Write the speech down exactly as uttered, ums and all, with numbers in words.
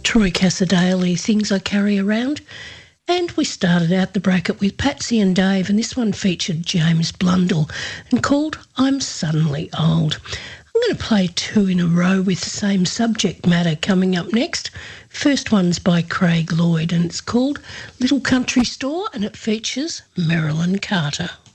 Troy Cassadaly, Things I Carry Around. And we started out the bracket with Patsy and Dave, and this one featured James Blundell and called I'm Suddenly Old. I'm going to play two in a row with the same subject matter coming up next. First one's by Craig Lloyd and it's called Little Country Store and it features Marilyn Carter.